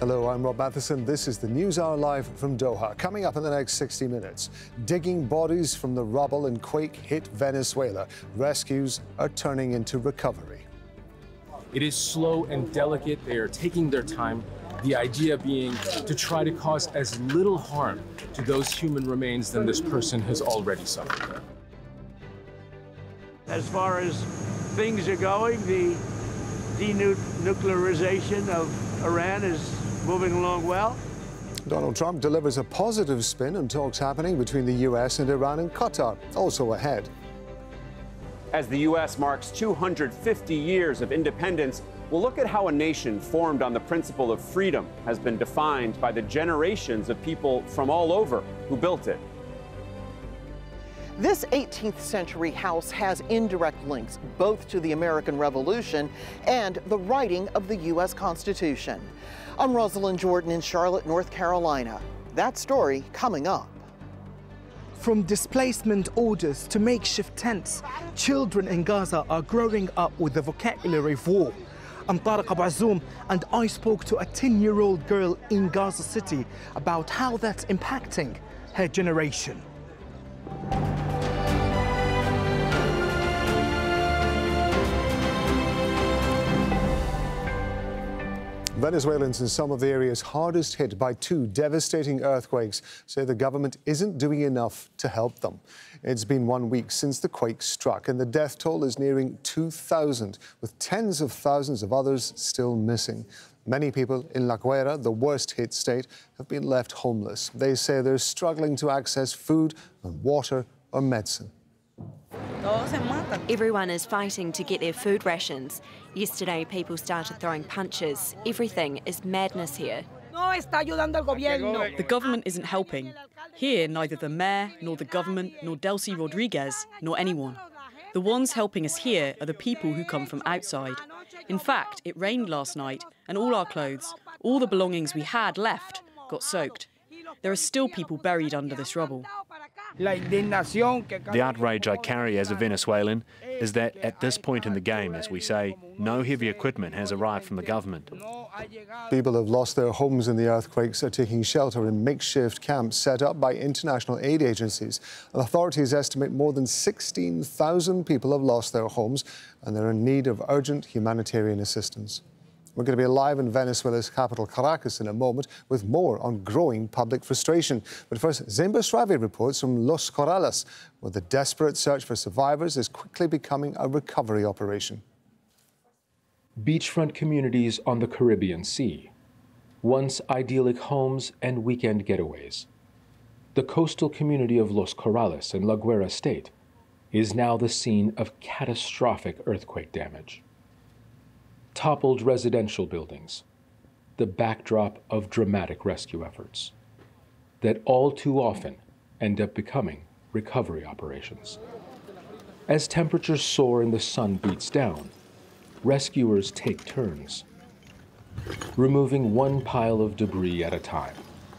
Hello, I'm Rob Matheson. This is the News Hour live from Doha. Coming up in the next 60 minutes, digging bodies from the rubble and quake-hit Venezuela. Rescues are turning into recovery. It is slow and delicate. They are taking their time. The idea being to try to cause as little harm to those human remains than this person has already suffered. As far as things are going, the denuclearization of Iran is moving along well. Donald Trump delivers a positive spin on talks happening between the U.S. and Iran and Qatar, also ahead. As the U.S. marks 250 years of independence, we'll look at how a nation formed on the principle of freedom has been defined by the generations of people from all over who built it. This 18th century house has indirect links both to the American Revolution and the writing of the U.S. Constitution. I'm Rosalind Jordan in Charlotte, North Carolina. That story coming up. From displacement orders to makeshift tents, children in Gaza are growing up with the vocabulary of war. I'm Tariq Abazoum, and I spoke to a 10-year-old girl in Gaza City about how that's impacting her generation. Venezuelans in some of the areas hardest hit by two devastating earthquakes say the government isn't doing enough to help them. It's been 1 week since the quake struck, and the death toll is nearing 2,000, with tens of thousands of others still missing. Many people in La Guaira, the worst-hit state, have been left homeless. They say they're struggling to access food and water or medicine. Everyone is fighting to get their food rations. Yesterday, people started throwing punches. Everything is madness here. The government isn't helping. Here, neither the mayor, nor the government, nor Delcy Rodriguez, nor anyone. The ones helping us here are the people who come from outside. In fact, it rained last night, and all our clothes, all the belongings we had left, got soaked. There are still people buried under this rubble. The outrage I carry as a Venezuelan is that at this point in the game, as we say, no heavy equipment has arrived from the government. People who have lost their homes in the earthquakes are taking shelter in makeshift camps set up by international aid agencies. Authorities estimate more than 16,000 people have lost their homes and they're in need of urgent humanitarian assistance. We're going to be live in Venezuela's capital, Caracas, in a moment with more on growing public frustration. But first, Zemba Sravi reports from Los Corrales, where the desperate search for survivors is quickly becoming a recovery operation. Beachfront communities on the Caribbean Sea, once idyllic homes and weekend getaways. The coastal community of Los Corrales in La Guaira State is now the scene of catastrophic earthquake damage. Toppled residential buildings, the backdrop of dramatic rescue efforts that all too often end up becoming recovery operations. As temperatures soar and the sun beats down, rescuers take turns, removing one pile of debris at a time.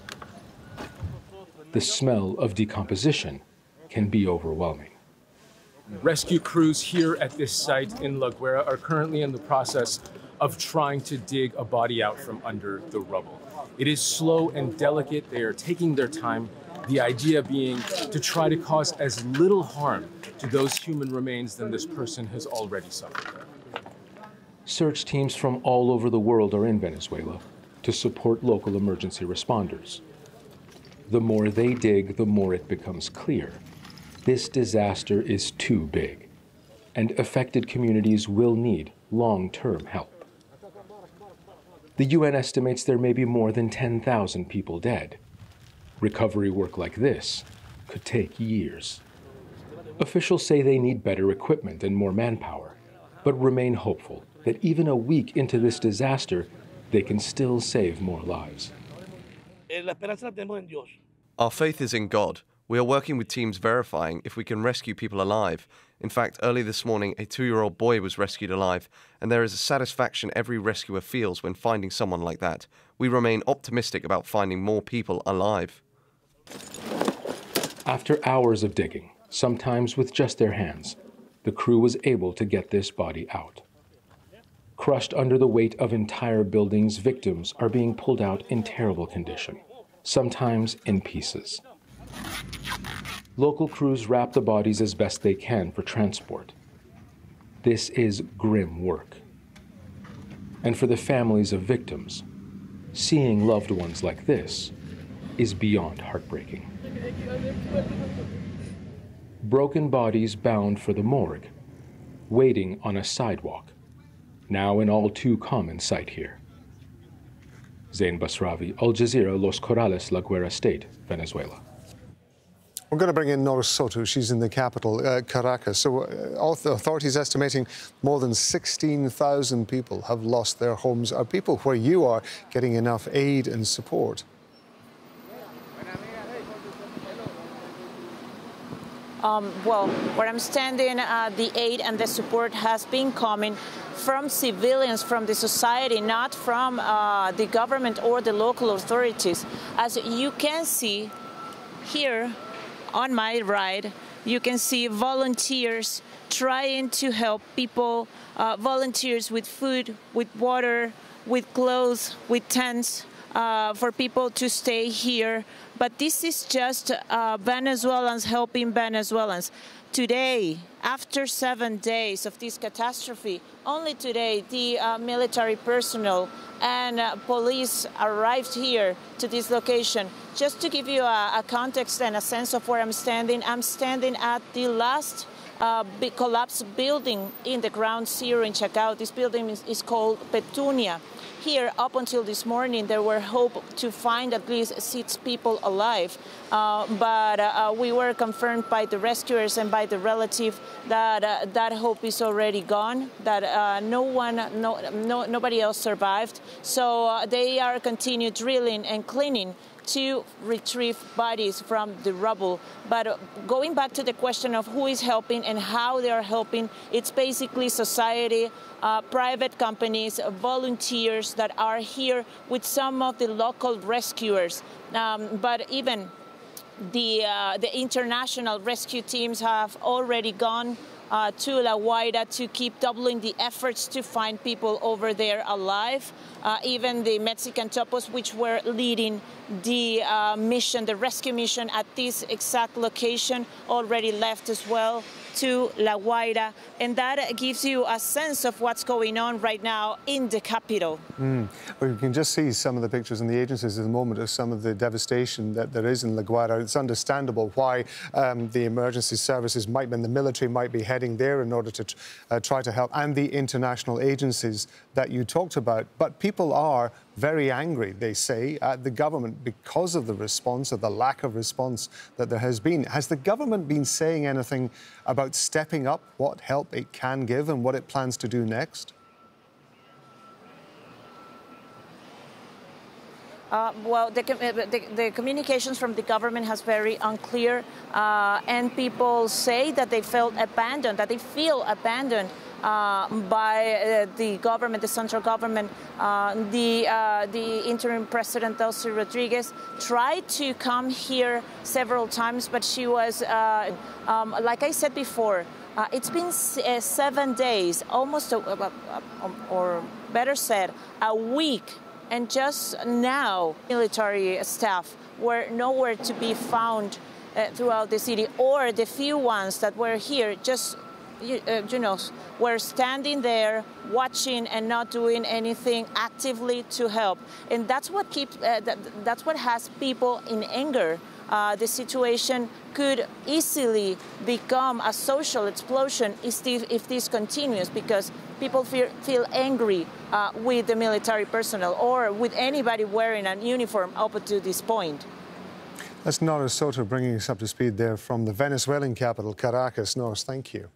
The smell of decomposition can be overwhelming. Rescue crews here at this site in La Guaira are currently in the process of trying to dig a body out from under the rubble. It is slow and delicate. They are taking their time. The idea being to try to cause as little harm to those human remains than this person has already suffered. Search teams from all over the world are in Venezuela to support local emergency responders. The more they dig, the more it becomes clear this disaster is too big, and affected communities will need long-term help. The UN estimates there may be more than 10,000 people dead. Recovery work like this could take years. Officials say they need better equipment and more manpower, but remain hopeful that even a week into this disaster, they can still save more lives. Our faith is in God. We are working with teams verifying if we can rescue people alive. In fact, early this morning, a 2-year-old boy was rescued alive, and there is a satisfaction every rescuer feels when finding someone like that. We remain optimistic about finding more people alive. After hours of digging, sometimes with just their hands, the crew was able to get this body out. Crushed under the weight of entire buildings, victims are being pulled out in terrible condition, sometimes in pieces. Local crews wrap the bodies as best they can for transport. This is grim work. And for the families of victims, seeing loved ones like this is beyond heartbreaking. Broken bodies bound for the morgue, waiting on a sidewalk, now an all too common sight here. Zain Basravi, Al Jazeera, Los Corrales, La Guera State, Venezuela. We're going to bring in Nora Soto. She's in the capital, Caracas. So authorities estimating more than 16,000 people have lost their homes. Are people where you are getting enough aid and support? Well, where I'm standing, the aid and the support has been coming from civilians, from the society, not from the government or the local authorities. As you can see here on my right, you can see volunteers trying to help people, volunteers with food, with water, with clothes, with tents, for people to stay here. But this is just Venezuelans helping Venezuelans. Today, after 7 days of this catastrophe, only today the military personnel and police arrived here to this location. Just to give you a context and a sense of where I'm standing at the last big collapsed building in the ground zero in Chacao. This building is called Petunia. Here, up until this morning, there were hope to find at least 6 people alive. But we were confirmed by the rescuers and by the relative that that hope is already gone, that nobody else survived. So they are continued drilling and cleaning to retrieve bodies from the rubble. But going back to the question of who is helping and how they are helping, it's basically society, private companies, volunteers that are here with some of the local rescuers. But even the international rescue teams have already gone to La Guaira to keep doubling the efforts to find people over there alive. Even the Mexican topos, which were leading the mission, the rescue mission at this exact location, already left as well to La Guaira. And that gives you a sense of what's going on right now in the capital. Well, you can just see some of the pictures in the agencies at the moment of some of the devastation that there is in La Guaira. It's understandable why the emergency services and the military might be heading there in order to try to help, and the international agencies that you talked about. But people are very angry, they say, at the government because of the response, or the lack of response that there has been. Has the government been saying anything about stepping up what help it can give and what it plans to do next? Well, the communications from the government has very unclear, and people say that they felt abandoned, that they feel abandoned by the government, the central government. The interim president, Delcy Rodriguez, tried to come here several times, but she was, like I said before, it's been 7 days, almost, or better said, a week. And just now, military staff were nowhere to be found throughout the city, or the few ones that were here just, were standing there watching and not doing anything actively to help. And that's what keeps, that's what has people in anger. The situation could easily become a social explosion if this continues, because people feel angry with the military personnel or with anybody wearing a uniform up to this point. That's Nora Soto bringing us up to speed there from the Venezuelan capital, Caracas. Norris, thank you.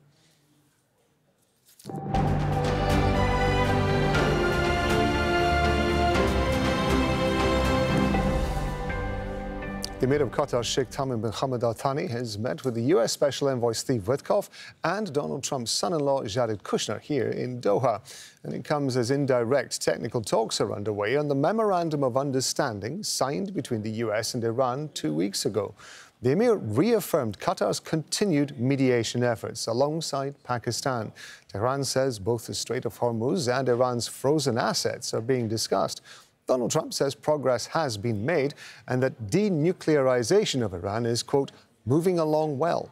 The Emir of Qatar, Sheikh Tamim bin Hamad Al Thani, has met with the US Special Envoy Steve Witkoff and Donald Trump's son-in-law Jared Kushner here in Doha. And it comes as indirect technical talks are underway on the Memorandum of Understanding signed between the US and Iran 2 weeks ago. The Emir reaffirmed Qatar's continued mediation efforts alongside Pakistan. Tehran says both the Strait of Hormuz and Iran's frozen assets are being discussed. Donald Trump says progress has been made and that denuclearization of Iran is, quote, moving along well.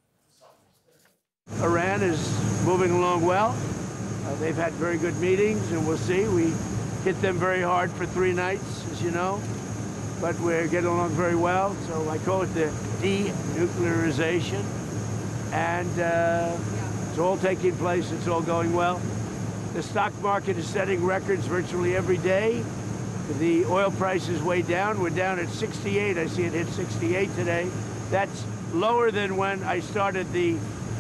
Iran is moving along well. They've had very good meetings, and we'll see. We hit them very hard for 3 nights, as you know, but we're getting along very well. So I call it the denuclearization, and it's all taking place. It's all going well. The stock market is setting records virtually every day. The oil price is way down. We're down at 68. I see it hit 68 today. That's lower than when I started the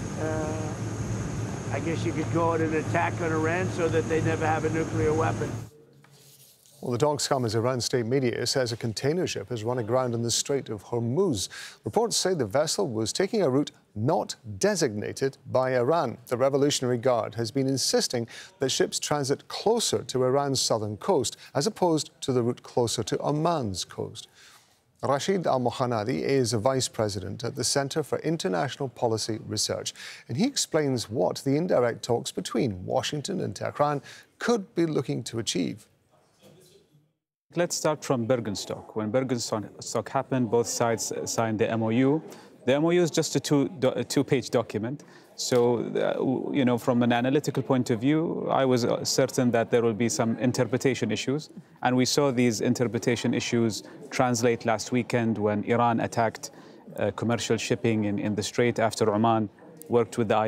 I guess you could call it an attack on Iran so that they never have a nuclear weapon. Well, the talks come as Iran state media says a container ship has run aground in the Strait of Hormuz. Reports say the vessel was taking a route not designated by Iran. The Revolutionary Guard has been insisting that ships transit closer to Iran's southern coast, as opposed to the route closer to Oman's coast. Rashid Al-Mohanadi is a vice president at the Center for International Policy Research, and he explains what the indirect talks between Washington and Tehran could be looking to achieve. Let's start from Bergenstock. When Bergenstock happened, both sides signed the MOU. The MOU is just a two-page document. So, you know, from an analytical point of view, I was certain that there will be some interpretation issues. And we saw these interpretation issues translate last weekend when Iran attacked commercial shipping in the Strait after Oman worked with the